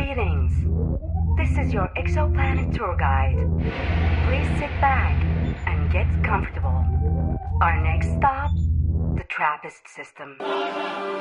Greetings. This is your exoplanet tour guide. Please sit back and get comfortable. Our next stop, the TRAPPIST system.